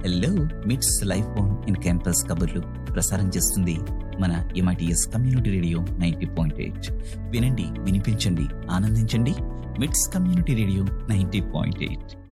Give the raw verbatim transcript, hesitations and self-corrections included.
Hello, మిట్స్ life on in campus కబుర్లు ప్రసారం చేస్తుంది మన MITS community radio ninety point eight. వినండి, వినిపించండి, ఆనందించండి. మిట్స్ community radio ninety point eight.